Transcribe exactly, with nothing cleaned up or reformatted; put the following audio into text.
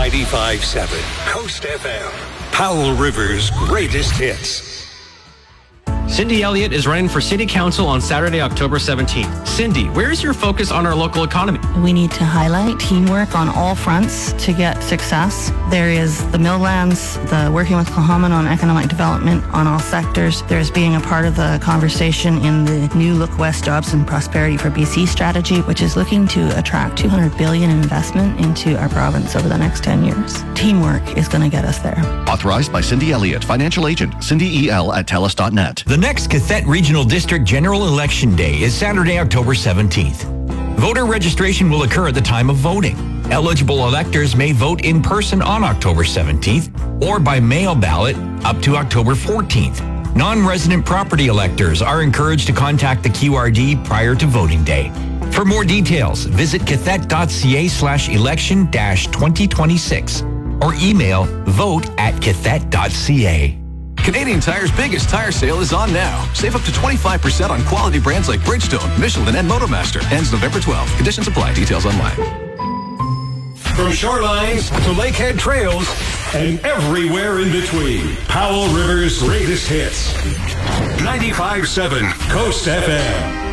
ninety-five point seven Coast F M. Powell River's greatest hits. Cindy Elliott is running for City Council on Saturday, October seventeenth. Cindy, where is your focus on our local economy? We need to highlight teamwork on all fronts to get success. There is the Milllands, the working with Cohaman on economic development on all sectors. There's being a part of the conversation in the new Look West Jobs and Prosperity for B C strategy, which is looking to attract two hundred billion dollars in investment into our province over the next ten years. Teamwork is going to get us there. Authorized by Cindy Elliott, financial agent, Cindy E L at TELUS dot net. The next Cathett Regional District General Election Day is Saturday, October seventeenth. Voter registration will occur at the time of voting. Eligible electors may vote in person on October seventeenth or by mail ballot up to October fourteenth. Non-resident property electors are encouraged to contact the Q R D prior to voting day. For more details, visit cathett dot c a slash election dash twenty twenty-six or email vote at cathett dot c a. Canadian Tire's biggest tire sale is on now. Save up to twenty-five percent on quality brands like Bridgestone, Michelin, and Motomaster. Ends November twelfth. Conditions apply. Details online. From shorelines to lakehead trails and everywhere in between, Powell River's greatest hits. ninety-five point seven Coast F M.